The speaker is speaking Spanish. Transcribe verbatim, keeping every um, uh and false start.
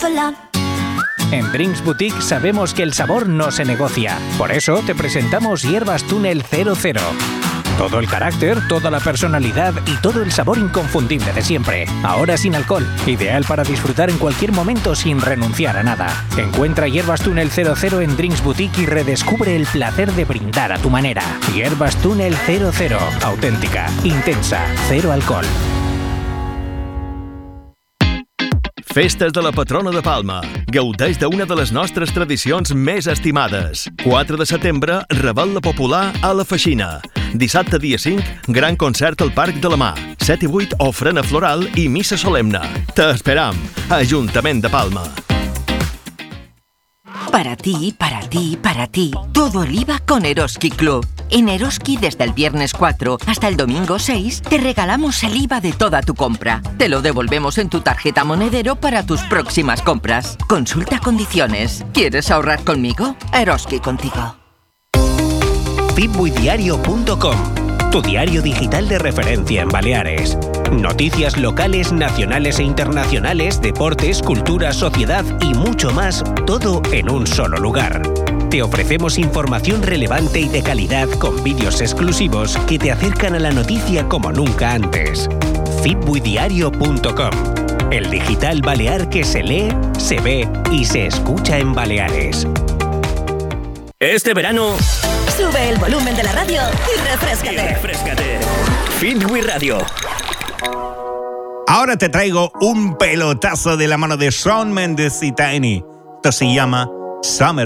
for love. En Drinks Boutique sabemos que el sabor no se negocia. Por eso te presentamos Hierbas Túnel cero cero. Todo el carácter, toda la personalidad y todo el sabor inconfundible de siempre. Ahora sin alcohol. Ideal para disfrutar en cualquier momento sin renunciar a nada. Encuentra Hierbas Túnel cero cero en Drinks Boutique y redescubre el placer de brindar a tu manera. Hierbas Túnel cero cero. Auténtica, intensa, cero alcohol. Festes de la patrona de Palma. Gaudeix d'una de les nostres tradicions més estimades. quatre de setembre, Revetlla Popular a la Feixina. Dissabte dia cinc, gran concert al Parc de la Mar. set i vuit, ofrena floral i missa solemne. T'esperam. Ajuntament de Palma. Para ti, para ti, para ti. Todo el I V A con Eroski Club. En Eroski, desde el viernes cuatro hasta el domingo seis, te regalamos el I V A de toda tu compra. Te lo devolvemos en tu tarjeta monedero para tus próximas compras. Consulta condiciones. ¿Quieres ahorrar conmigo? Eroski contigo. Fitbuidiario punto com, tu diario digital de referencia en Baleares. Noticias locales, nacionales e internacionales, deportes, cultura, sociedad y mucho más, todo en un solo lugar. Te ofrecemos información relevante y de calidad con vídeos exclusivos que te acercan a la noticia como nunca antes. Fitbuidiario punto com, el digital balear que se lee, se ve y se escucha en Baleares. Este verano... Sube el volumen de la radio y refréscate. Y refréscate. Fitwi Radio. Ahora te traigo un pelotazo de la mano de Shawn Mendes y Tiny. Esto se llama Summer.